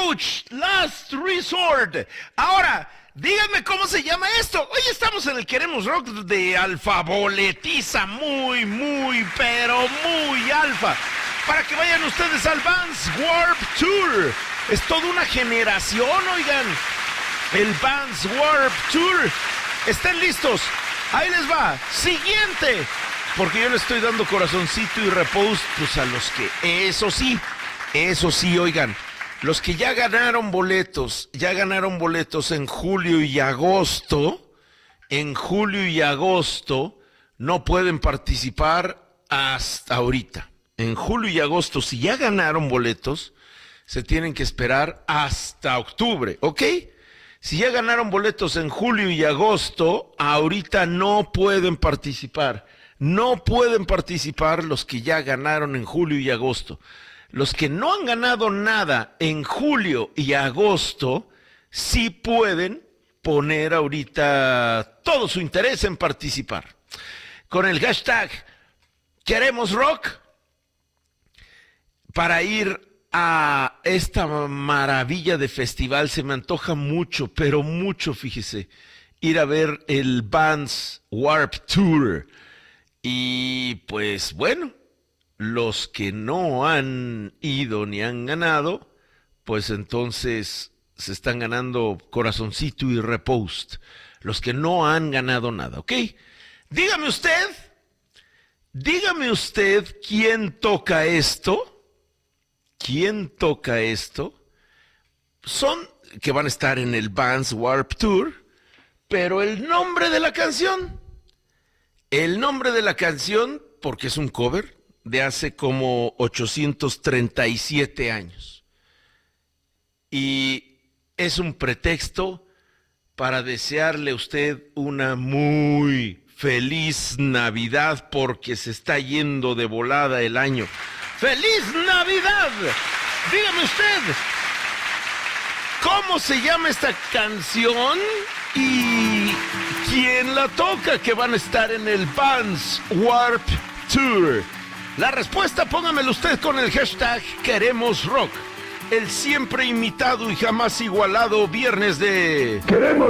Approach, Last Resort. Ahora, díganme cómo se llama esto. Hoy estamos en el Queremos Rock de Alfa Boletiza, pero muy alfa. Para que vayan ustedes al Vans Warped Tour. Es toda una generación, oigan. El Vans Warped Tour. ¿Estén listos? Ahí les va. Siguiente. Porque yo le estoy dando corazoncito y repost, pues a los que, eso sí, oigan, los que ya ganaron boletos en julio y agosto, no pueden participar hasta ahorita. En julio y agosto, si ya ganaron boletos, se tienen que esperar hasta octubre, ¿ok? Si ya ganaron boletos en julio y agosto, ahorita no pueden participar. No pueden participar los que ya ganaron en julio y agosto. Los que no han ganado nada en julio y agosto, sí pueden poner ahorita todo su interés en participar. Con el hashtag Queremos Rock, para ir a esta maravilla de festival. Se me antoja mucho, pero mucho, fíjese, ir a ver el Vans Warped Tour. Y pues bueno, los que no han ido ni han ganado, pues entonces se están ganando corazoncito y repost. Los que no han ganado nada, ¿ok? Dígame usted quién toca esto. ¿Quién toca esto? Son que van a estar en el Vans Warped Tour, pero el nombre de la canción, porque es un cover de hace como 837 años. Y es un pretexto para desearle a usted una muy feliz Navidad, porque se está yendo de volada el año. ¡Feliz Navidad! Dígame usted, ¿cómo se llama esta canción? ¿Y quién la toca? Que van a estar en el Vans Warped Tour. La respuesta, póngamela usted con el hashtag Queremos Rock. El siempre imitado y jamás igualado viernes de... ¡Queremos!